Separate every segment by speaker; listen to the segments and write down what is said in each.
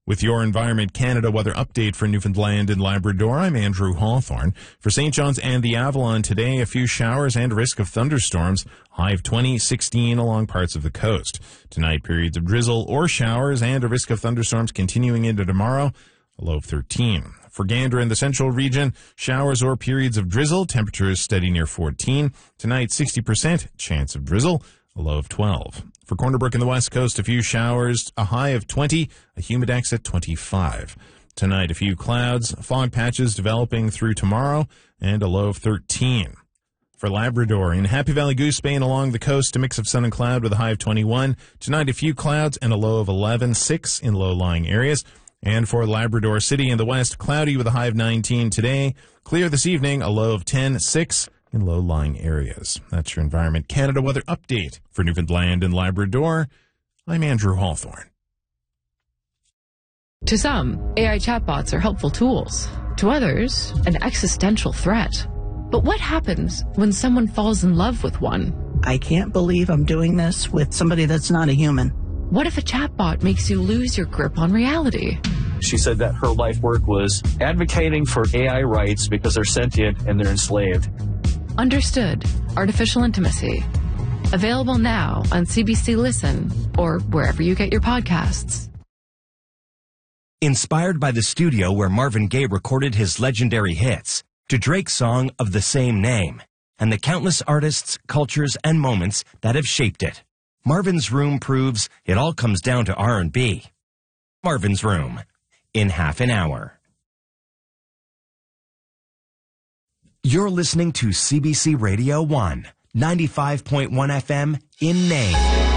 Speaker 1: With your Environment Canada weather update for Newfoundland and Labrador, I'm Andrew Hawthorne. For St. John's and the Avalon today, a few showers and risk of thunderstorms, high of 20, 16 along parts of the coast. Tonight, periods of drizzle or showers and a risk of thunderstorms continuing into tomorrow, a low of 13. For Gander and the central region, showers or periods of drizzle, temperatures steady near 14. Tonight, 60% chance of drizzle, a low of 12. For Corner Brook and the west coast, a few showers, a high of 20, a humidex at 25. Tonight, a few clouds, fog patches developing through tomorrow, and a low of 13. For Labrador, in Happy Valley Goose Bay and along the coast, a mix of sun and cloud with a high of 21. Tonight, a few clouds and a low of 11, 6 in low-lying areas. And for Labrador City in the west, cloudy with a high of 19 today. Clear this evening, a low of 10, 6 in low-lying areas. That's your Environment Canada weather update. For Newfoundland and Labrador, I'm Andrew Hawthorne.
Speaker 2: To some, AI chatbots are helpful tools. To others, an existential threat. But what happens when someone falls in love with one?
Speaker 3: I can't believe I'm doing this with somebody that's not a human.
Speaker 2: What if a chatbot makes you lose your grip on reality?
Speaker 4: She said that her life work was advocating for AI rights because they're sentient and they're enslaved.
Speaker 2: Understood. Artificial Intimacy. Available now on CBC Listen or wherever you get your podcasts.
Speaker 5: Inspired by the studio where Marvin Gaye recorded his legendary hits, to Drake's song of the same name, and the countless artists, cultures, and moments that have shaped it, Marvin's Room proves it all comes down to R&B. Marvin's Room, in half an hour. You're listening to CBC Radio 1, 95.1 FM in Nain.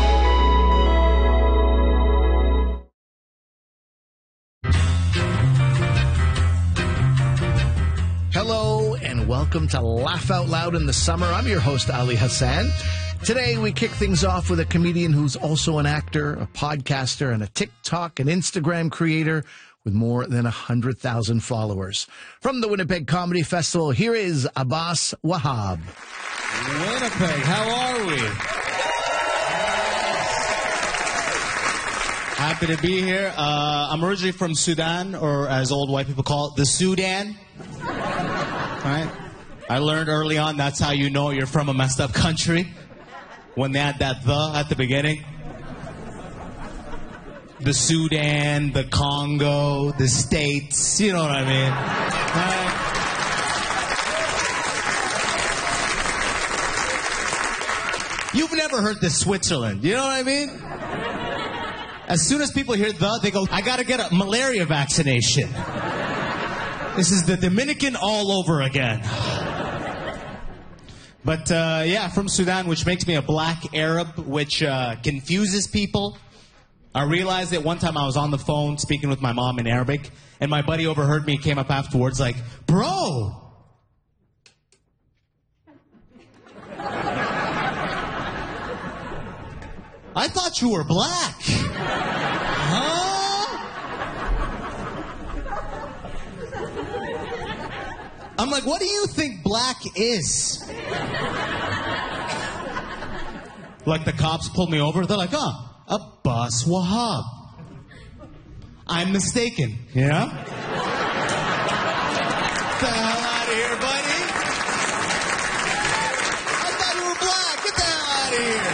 Speaker 6: Hello and welcome to Laugh Out Loud in the Summer. I'm your host, Ali Hassan. Today we kick things off with a comedian who's also an actor, a podcaster, and a TikTok and Instagram creator with more than 100,000 followers. From the Winnipeg Comedy Festival, here is Abbas Wahab.
Speaker 7: Winnipeg, how are we? Happy to be here. I'm originally from Sudan, or as old white people call it, the Sudan. Right? I learned early on that's how you know you're from a messed up country, when they had that "the" at the beginning. The Sudan, the Congo, the States, you know what I mean? You've never heard the Switzerland, you know what I mean? As soon as people hear "the," they go, I gotta get a malaria vaccination. This is the Dominican all over again. But yeah, from Sudan, which makes me a black Arab, which confuses people. I realized that one time I was on the phone speaking with my mom in Arabic, and my buddy overheard me, came up afterwards like, bro! I thought you were black. Huh? I'm like, what do you think black is? Like the cops pulled me over, they're like, oh. Abbas Wahab. I'm mistaken. Yeah? Get the hell out of here, buddy. I thought you were black. Get the hell out of here.